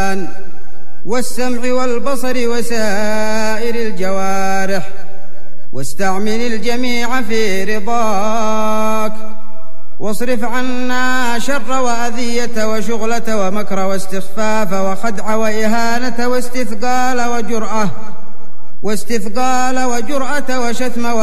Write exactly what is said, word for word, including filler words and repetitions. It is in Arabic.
واللسان والسمع والبصر وسائر الجوارح، واستعمل الجميع في رضاك، واصرف عنا شر وأذية وشغلة ومكر واستخفاف وخدع وإهانة واستثقال وجرأة واستثقال وجرأة وشتم